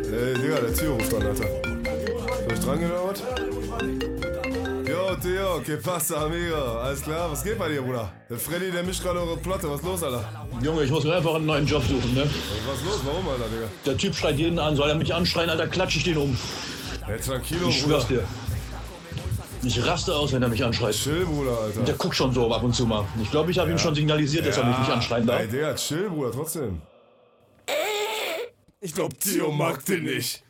Ey, Digga, der Tio ruft an, Alter. Soll ich drangehen oder was? Yo, Theo, que pasa, amigo? Alles klar, was geht bei dir, Bruder? Der Freddy, der mischt gerade eure Platte, was ist los, Alter? Junge, ich muss mir einfach einen neuen Job suchen, ne? Was ist los, warum, Alter, Digga? Der Typ schreit jeden an, soll er mich anschreien, Alter, klatsch ich den um. Hey, tranquilo, Ich Bruder. schwör's dir. Ich raste aus, wenn er mich anschreit. Chill, Bruder, Alter. Der guckt schon so ab und zu mal. Ich glaube, ich habe ihm schon signalisiert, dass er mich nicht anschreien darf. Ey, Digga, chill, Bruder, trotzdem. Ich glaub, Theo mag den nicht.